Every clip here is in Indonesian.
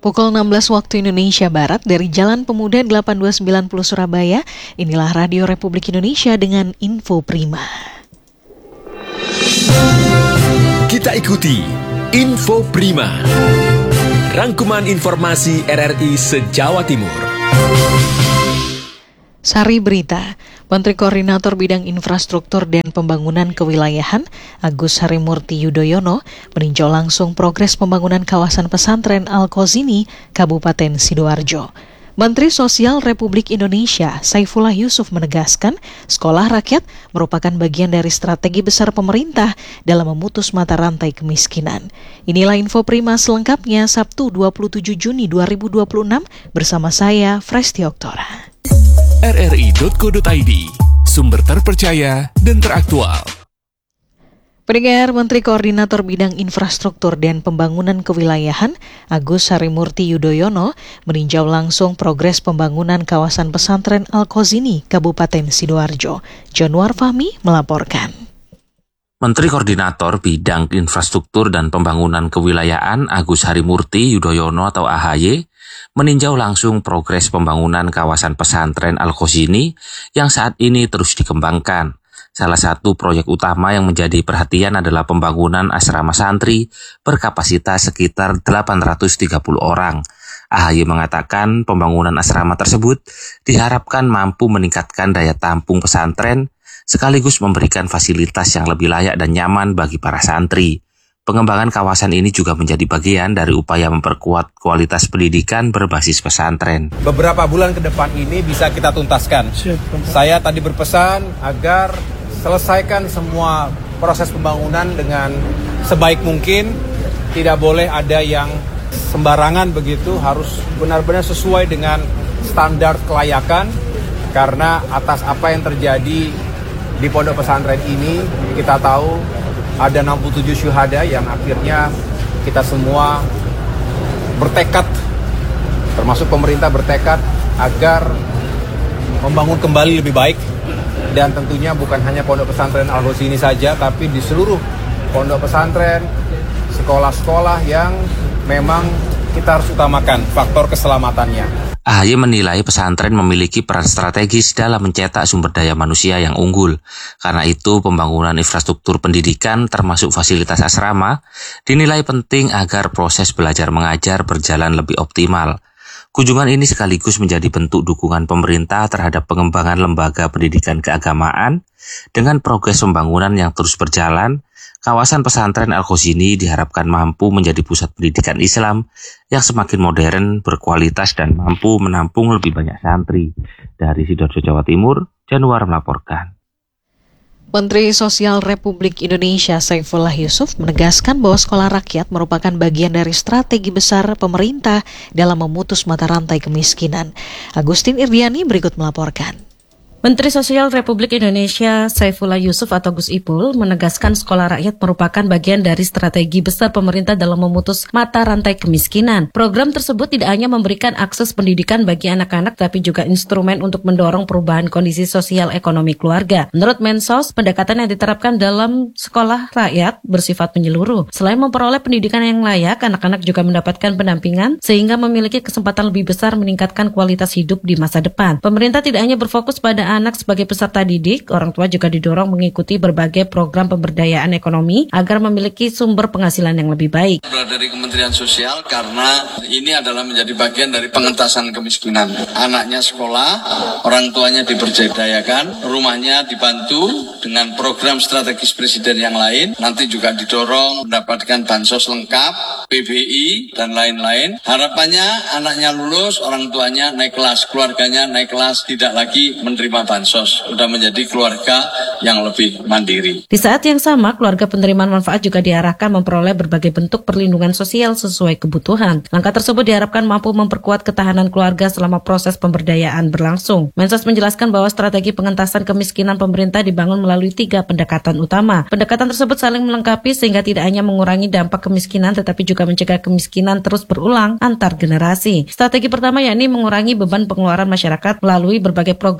Pukul 16 waktu Indonesia Barat dari Jalan Pemuda 8290 Surabaya, inilah Radio Republik Indonesia dengan Info Prima. Kita ikuti Info Prima, rangkuman informasi RRI se-Jawa Timur. Sari berita, Menteri Koordinator Bidang Infrastruktur dan Pembangunan Kewilayahan Agus Harimurti Yudhoyono meninjau langsung progres pembangunan kawasan pesantren Al-Qazini, Kabupaten Sidoarjo. Menteri Sosial Republik Indonesia Saifullah Yusuf menegaskan, sekolah rakyat merupakan bagian dari strategi besar pemerintah dalam memutus mata rantai kemiskinan. Inilah Info Prima selengkapnya Sabtu 27 Juni 2026 bersama saya, Fresti Oktora. rri.co.id, sumber terpercaya dan teraktual. Pendengar, Menteri Koordinator Bidang Infrastruktur dan Pembangunan Kewilayahan Agus Harimurti Yudhoyono meninjau langsung progres pembangunan kawasan pesantren Al-Qazini, Kabupaten Sidoarjo. Januar Fahmi melaporkan. Menteri Koordinator Bidang Infrastruktur dan Pembangunan Kewilayahan Agus Harimurti Yudhoyono atau AHY meninjau langsung progres pembangunan kawasan pesantren Al-Qazini yang saat ini terus dikembangkan. Salah satu proyek utama yang menjadi perhatian adalah pembangunan asrama santri berkapasitas sekitar 830 orang. AHY mengatakan pembangunan asrama tersebut diharapkan mampu meningkatkan daya tampung pesantren sekaligus memberikan fasilitas yang lebih layak dan nyaman bagi para santri. Pengembangan kawasan ini juga menjadi bagian dari upaya memperkuat kualitas pendidikan berbasis pesantren. Beberapa bulan ke depan ini bisa kita tuntaskan. Saya tadi berpesan agar selesaikan semua proses pembangunan dengan sebaik mungkin. Tidak boleh ada yang sembarangan begitu, harus benar-benar sesuai dengan standar kelayakan. Karena atas apa yang terjadi di pondok pesantren ini, kita tahu ada 67 syuhada yang akhirnya kita semua bertekad, termasuk pemerintah bertekad agar membangun kembali lebih baik. Dan tentunya bukan hanya pondok pesantren Al-Qazini saja, tapi di seluruh pondok pesantren, sekolah-sekolah yang memang kita harus utamakan faktor keselamatannya. AHY menilai pesantren memiliki peran strategis dalam mencetak sumber daya manusia yang unggul. Karena itu, pembangunan infrastruktur pendidikan termasuk fasilitas asrama dinilai penting agar proses belajar mengajar berjalan lebih optimal. Kunjungan ini sekaligus menjadi bentuk dukungan pemerintah terhadap pengembangan lembaga pendidikan keagamaan. Dengan progres pembangunan yang terus berjalan, kawasan pesantren Al-Qazini diharapkan mampu menjadi pusat pendidikan Islam yang semakin modern, berkualitas, dan mampu menampung lebih banyak santri. Dari Sidoarjo, Jawa Timur, Januar melaporkan. Menteri Sosial Republik Indonesia Saifullah Yusuf menegaskan bahwa sekolah rakyat merupakan bagian dari strategi besar pemerintah dalam memutus mata rantai kemiskinan. Agustin Irdiani berikut melaporkan. Menteri Sosial Republik Indonesia Saifullah Yusuf atau Gus Ipul menegaskan sekolah rakyat merupakan bagian dari strategi besar pemerintah dalam memutus mata rantai kemiskinan. Program tersebut tidak hanya memberikan akses pendidikan bagi anak-anak, tapi juga instrumen untuk mendorong perubahan kondisi sosial ekonomi keluarga. Menurut Mensos, pendekatan yang diterapkan dalam sekolah rakyat bersifat menyeluruh. Selain memperoleh pendidikan yang layak, anak-anak juga mendapatkan pendampingan sehingga memiliki kesempatan lebih besar meningkatkan kualitas hidup di masa depan. Pemerintah tidak hanya berfokus pada anak sebagai peserta didik, orang tua juga didorong mengikuti berbagai program pemberdayaan ekonomi agar memiliki sumber penghasilan yang lebih baik. Dari Kementerian Sosial karena ini adalah menjadi bagian dari pengentasan kemiskinan. Anaknya sekolah, orang tuanya diberdayakan, rumahnya dibantu dengan program strategis presiden yang lain. Nanti juga didorong mendapatkan bansos lengkap, PBI, dan lain-lain. Harapannya anaknya lulus, orang tuanya naik kelas, keluarganya naik kelas, tidak lagi menerima bansos, sudah menjadi keluarga yang lebih mandiri. Di saat yang sama, keluarga penerimaan manfaat juga diarahkan memperoleh berbagai bentuk perlindungan sosial sesuai kebutuhan. Langkah tersebut diharapkan mampu memperkuat ketahanan keluarga selama proses pemberdayaan berlangsung. Mensos menjelaskan bahwa strategi pengentasan kemiskinan pemerintah dibangun melalui 3 pendekatan utama. Pendekatan tersebut saling melengkapi sehingga tidak hanya mengurangi dampak kemiskinan, tetapi juga mencegah kemiskinan terus berulang antar generasi. Strategi pertama yakni mengurangi beban pengeluaran masyarakat melalui berbagai program bantuan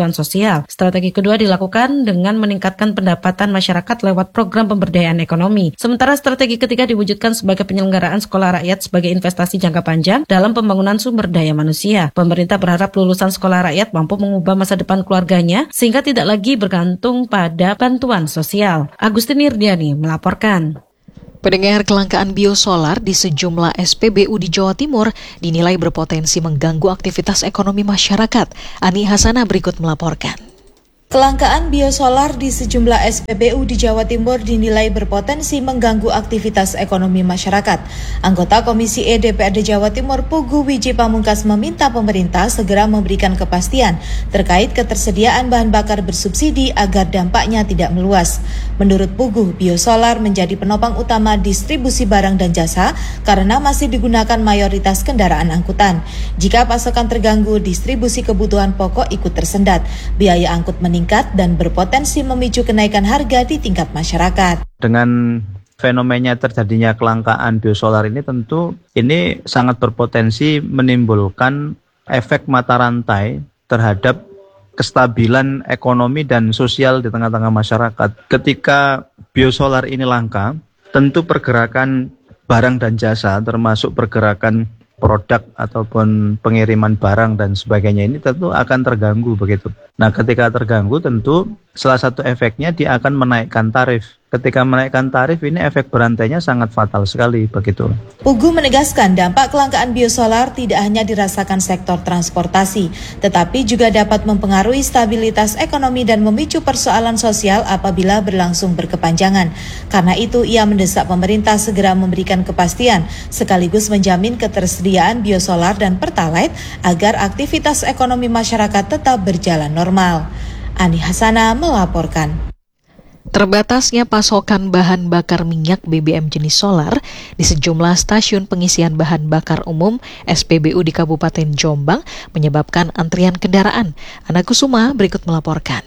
bantuan sosial. Strategi kedua dilakukan dengan meningkatkan pendapatan masyarakat lewat program pemberdayaan ekonomi. Sementara strategi ketiga diwujudkan sebagai penyelenggaraan sekolah rakyat sebagai investasi jangka panjang dalam pembangunan sumber daya manusia. Pemerintah berharap lulusan sekolah rakyat mampu mengubah masa depan keluarganya sehingga tidak lagi bergantung pada bantuan sosial. Agustin Irdiani melaporkan. Pendengar, kelangkaan biosolar di sejumlah SPBU di Jawa Timur dinilai berpotensi mengganggu aktivitas ekonomi masyarakat. Ani Hasanah berikut melaporkan. Kelangkaan biosolar di sejumlah SPBU di Jawa Timur dinilai berpotensi mengganggu aktivitas ekonomi masyarakat. Anggota Komisi E DPRD Jawa Timur Pugu Wiji Pamungkas meminta pemerintah segera memberikan kepastian terkait ketersediaan bahan bakar bersubsidi agar dampaknya tidak meluas. Menurut Pugu, biosolar menjadi penopang utama distribusi barang dan jasa karena masih digunakan mayoritas kendaraan angkutan. Jika pasokan terganggu, distribusi kebutuhan pokok ikut tersendat. Biaya angkut meningkat dan berpotensi memicu kenaikan harga di tingkat masyarakat. Dengan fenomena terjadinya kelangkaan biosolar ini tentu ini sangat berpotensi menimbulkan efek mata rantai terhadap kestabilan ekonomi dan sosial di tengah-tengah masyarakat. Ketika biosolar ini langka, tentu pergerakan barang dan jasa termasuk pergerakan produk ataupun pengiriman barang dan sebagainya ini tentu akan terganggu begitu. Nah, ketika terganggu tentu salah satu efeknya dia akan menaikkan tarif. Ketika menaikkan tarif ini efek berantainya sangat fatal sekali begitu. Pugu menegaskan dampak kelangkaan biosolar tidak hanya dirasakan sektor transportasi, tetapi juga dapat mempengaruhi stabilitas ekonomi dan memicu persoalan sosial apabila berlangsung berkepanjangan. Karena itu ia mendesak pemerintah segera memberikan kepastian sekaligus menjamin ketersediaan biosolar dan pertalite agar aktivitas ekonomi masyarakat tetap berjalan normal. Ani Hasanah melaporkan. Terbatasnya pasokan bahan bakar minyak BBM jenis solar di sejumlah stasiun pengisian bahan bakar umum SPBU di Kabupaten Jombang menyebabkan antrian kendaraan. Ana Kusuma berikut melaporkan.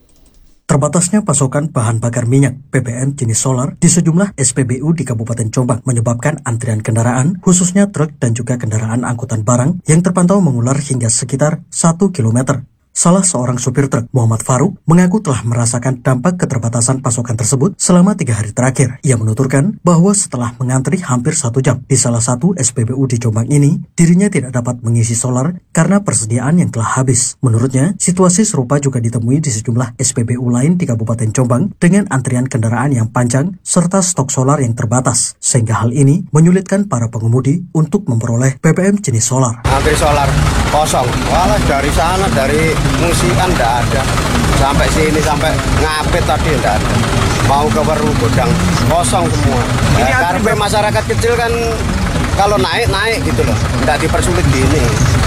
Terbatasnya pasokan bahan bakar minyak BBM jenis solar di sejumlah SPBU di Kabupaten Jombang menyebabkan antrian kendaraan, khususnya truk dan juga kendaraan angkutan barang yang terpantau mengular hingga sekitar 1 kilometer. Salah seorang supir truk, Muhammad Faruk, mengaku telah merasakan dampak keterbatasan pasokan tersebut selama 3 hari terakhir. Ia menuturkan bahwa setelah mengantri hampir 1 jam di salah satu SPBU di Jombang ini, dirinya tidak dapat mengisi solar karena persediaan yang telah habis. Menurutnya, situasi serupa juga ditemui di sejumlah SPBU lain di Kabupaten Jombang dengan antrian kendaraan yang panjang serta stok solar yang terbatas. Sehingga hal ini menyulitkan para pengemudi untuk memperoleh BBM jenis solar. Antri solar kosong, walah dari sana, dari musikan enggak ada, sampai sini, sampai Ngapit tadi enggak ada, mau ke Weru Godang kosong semua. Karena masyarakat kecil kan kalau naik gitu loh, enggak dipersulit gini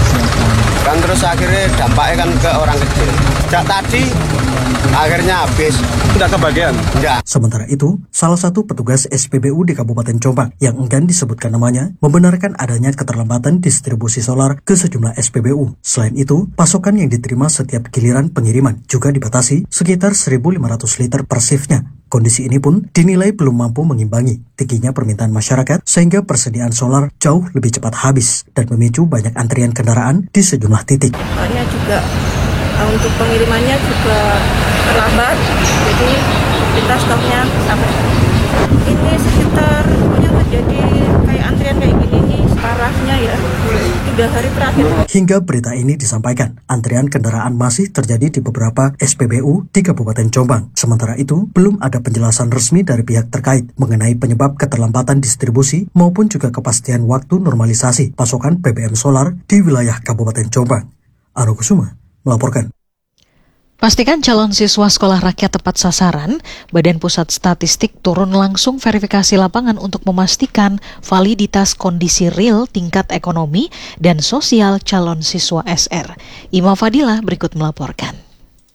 kan, terus akhirnya dampaknya kan ke orang kecil. Sejak tadi akhirnya habis, tidak kebagian. Enggak. Sementara itu, salah satu petugas SPBU di Kabupaten Jombang yang enggan disebutkan namanya membenarkan adanya keterlambatan distribusi solar ke sejumlah SPBU. Selain itu, pasokan yang diterima setiap giliran pengiriman juga dibatasi sekitar 1.500 liter per shiftnya. Kondisi ini pun dinilai belum mampu mengimbangi tingginya permintaan masyarakat sehingga persediaan solar jauh lebih cepat habis dan memicu banyak antrian kendaraan di sejumlah titik. Soalnya juga untuk pengirimannya juga terlambat, jadi kita stoknya sampai ini sekitar yang terjadi kayak antrian kayak gini nih parahnya ya 3 hari terakhir. Hingga berita ini disampaikan, antrian kendaraan masih terjadi di beberapa SPBU di Kabupaten Jombang. Sementara itu, belum ada penjelasan resmi dari pihak terkait mengenai penyebab keterlambatan distribusi maupun juga kepastian waktu normalisasi pasokan BBM solar di wilayah Kabupaten Jombang. Ano Kusuma melaporkan. Pastikan calon siswa sekolah rakyat tepat sasaran, Badan Pusat Statistik turun langsung verifikasi lapangan untuk memastikan validitas kondisi real tingkat ekonomi dan sosial calon siswa SR. Ima Fadilah berikut melaporkan.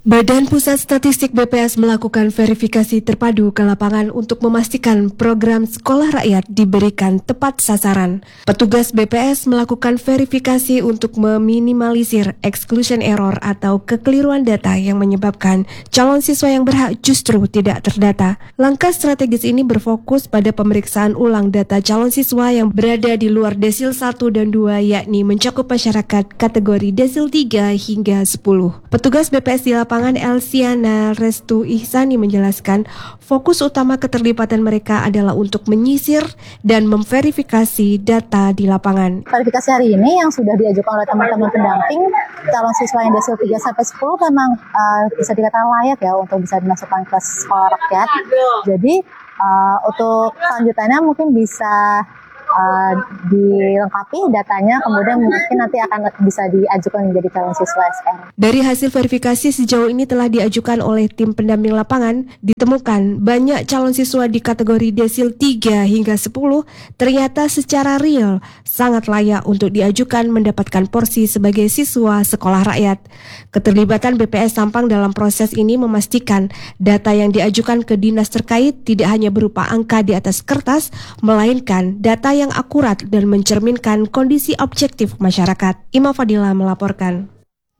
Badan Pusat Statistik BPS melakukan verifikasi terpadu ke lapangan untuk memastikan program sekolah rakyat diberikan tepat sasaran. Petugas BPS melakukan verifikasi untuk meminimalisir exclusion error atau kekeliruan data yang menyebabkan calon siswa yang berhak justru tidak terdata. Langkah strategis ini berfokus pada pemeriksaan ulang data calon siswa yang berada di luar desil 1 dan 2, yakni mencakup masyarakat kategori desil 3 hingga 10. Petugas BPS di lapangan Elsiana Restu Ihsani menjelaskan fokus utama keterlibatan mereka adalah untuk menyisir dan memverifikasi data di lapangan. Verifikasi hari ini yang sudah diajukan oleh teman-teman pendamping calon siswa yang desil 3-10 memang bisa dikatakan layak ya untuk bisa dimasukkan ke sekolah rakyat. Jadi untuk selanjutnya mungkin bisa dilengkapi datanya, kemudian mungkin nanti akan bisa diajukan menjadi calon siswa SR. Dari hasil verifikasi sejauh ini telah diajukan oleh tim pendamping lapangan, ditemukan banyak calon siswa di kategori desil 3 hingga 10 ternyata secara real sangat layak untuk diajukan mendapatkan porsi sebagai siswa sekolah rakyat. Keterlibatan BPS Sampang dalam proses ini memastikan data yang diajukan ke dinas terkait tidak hanya berupa angka di atas kertas, melainkan data yang akurat dan mencerminkan kondisi objektif masyarakat. Ima Fadila melaporkan.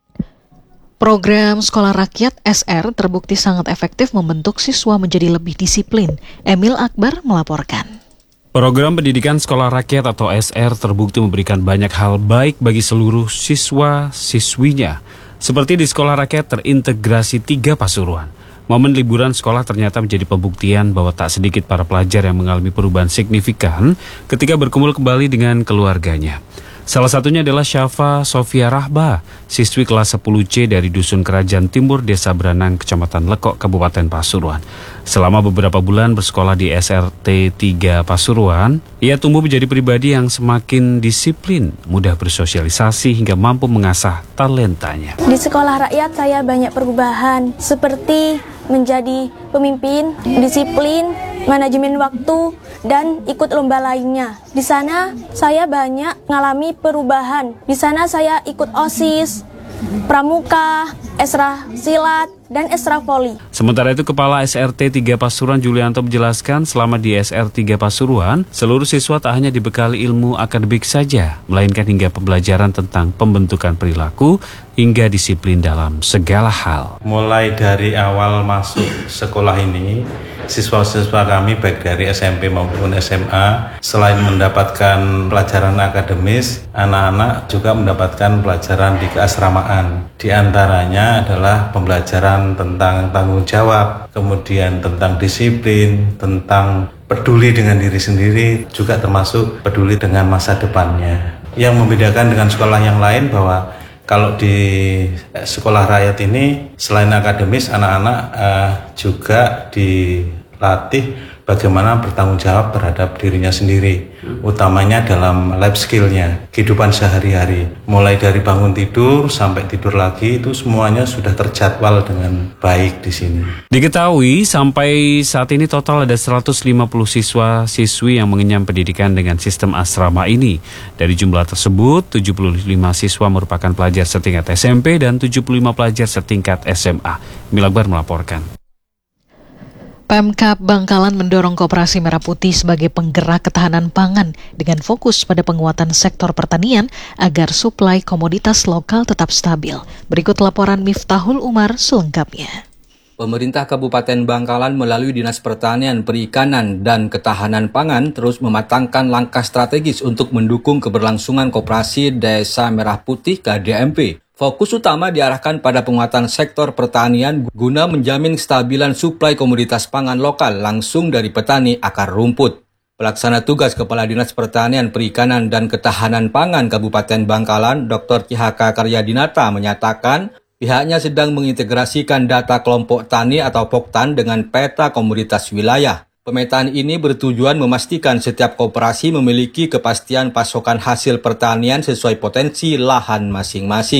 Program Sekolah Rakyat SR terbukti sangat efektif membentuk siswa menjadi lebih disiplin. Emil Akbar melaporkan. Program pendidikan Sekolah Rakyat atau SR terbukti memberikan banyak hal baik bagi seluruh siswa-siswinya. Seperti di Sekolah Rakyat terintegrasi 3 Pasuruan. Momen liburan sekolah ternyata menjadi pembuktian bahwa tak sedikit para pelajar yang mengalami perubahan signifikan ketika berkumpul kembali dengan keluarganya. Salah satunya adalah Syafa Sofia Rahba, siswi kelas 10C dari Dusun Kerajaan Timur, Desa Branang, Kecamatan Lekok, Kabupaten Pasuruan. Selama beberapa bulan bersekolah di SRT 3 Pasuruan, ia tumbuh menjadi pribadi yang semakin disiplin, mudah bersosialisasi hingga mampu mengasah talentanya. Di sekolah rakyat saya banyak perubahan, seperti menjadi pemimpin, disiplin, manajemen waktu, dan ikut lomba lainnya. Di sana saya banyak mengalami perubahan. Di sana saya ikut OSIS, Pramuka, Esra Silat, dan Esra Voli. Sementara itu, Kepala SRT 3 Pasuruan Julianto menjelaskan selama di SR 3 Pasuruan, seluruh siswa tak hanya dibekali ilmu akademik saja, melainkan hingga pembelajaran tentang pembentukan perilaku hingga disiplin dalam segala hal. Mulai dari awal masuk sekolah ini, siswa-siswa kami baik dari SMP maupun SMA, selain mendapatkan pelajaran akademis, anak-anak juga mendapatkan pelajaran di keasramaan. Di antaranya adalah pembelajaran tentang tanggung jawab, kemudian tentang disiplin, tentang peduli dengan diri sendiri, juga termasuk peduli dengan masa depannya. Yang membedakan dengan sekolah yang lain bahwa kalau di sekolah rakyat ini selain akademis, anak-anak juga dilatih bagaimana bertanggung jawab terhadap dirinya sendiri, utamanya dalam life skill-nya, kehidupan sehari-hari. Mulai dari bangun tidur sampai tidur lagi, itu semuanya sudah terjadwal dengan baik di sini. Diketahui sampai saat ini total ada 150 siswa-siswi yang mengenyam pendidikan dengan sistem asrama ini. Dari jumlah tersebut, 75 siswa merupakan pelajar setingkat SMP dan 75 pelajar setingkat SMA. Milakbar melaporkan. Pemkab Bangkalan mendorong Koperasi Merah Putih sebagai penggerak ketahanan pangan dengan fokus pada penguatan sektor pertanian agar suplai komoditas lokal tetap stabil. Berikut laporan Miftahul Umar selengkapnya. Pemerintah Kabupaten Bangkalan melalui Dinas Pertanian, Perikanan, dan Ketahanan Pangan terus mematangkan langkah strategis untuk mendukung keberlangsungan Koperasi Desa Merah Putih KDMP. Fokus utama diarahkan pada penguatan sektor pertanian guna menjamin kestabilan suplai komoditas pangan lokal langsung dari petani akar rumput. Pelaksana tugas Kepala Dinas Pertanian, Perikanan, dan Ketahanan Pangan Kabupaten Bangkalan, Dr. Cihaka Karyadinata menyatakan pihaknya sedang mengintegrasikan data kelompok tani atau POKTAN dengan peta komoditas wilayah. Pemetaan ini bertujuan memastikan setiap koperasi memiliki kepastian pasokan hasil pertanian sesuai potensi lahan masing-masing.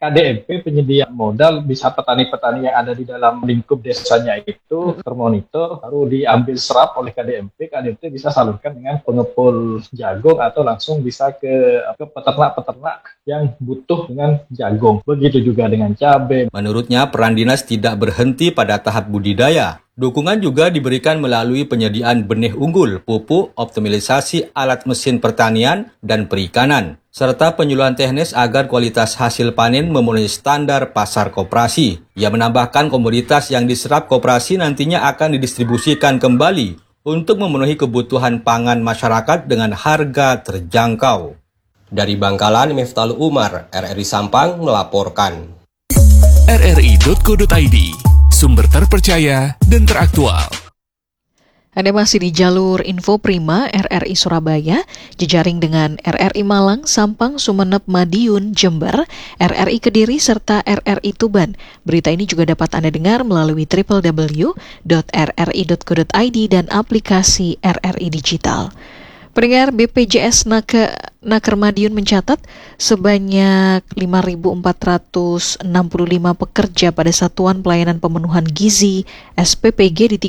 KDMP penyedia modal, bisa petani-petani yang ada di dalam lingkup desanya itu termonitor, baru diambil serap oleh KDMP bisa salurkan dengan pengepul jagung atau langsung bisa ke peternak-peternak yang butuh dengan jagung. Begitu juga dengan cabai. Menurutnya, peran dinas tidak berhenti pada tahap budidaya. Dukungan juga diberikan melalui penyediaan benih unggul, pupuk, optimalisasi alat mesin pertanian, dan perikanan, serta penyuluhan teknis agar kualitas hasil panen memenuhi standar pasar koperasi. Ia menambahkan komoditas yang diserap koperasi nantinya akan didistribusikan kembali untuk memenuhi kebutuhan pangan masyarakat dengan harga terjangkau. Dari Bangkalan, Miftahul Umar, RRI Sampang melaporkan. rri.co.id, sumber terpercaya dan teraktual. Anda masih di jalur Info Prima RRI Surabaya, jejaring dengan RRI Malang, Sampang, Sumeneb, Madiun, Jember, RRI Kediri, serta RRI Tuban. Berita ini juga dapat Anda dengar melalui www.rri.co.id dan aplikasi RRI Digital. Pendengar, BPJS Naker Madiun mencatat sebanyak 5.465 pekerja pada Satuan Pelayanan Pemenuhan Gizi SPPG di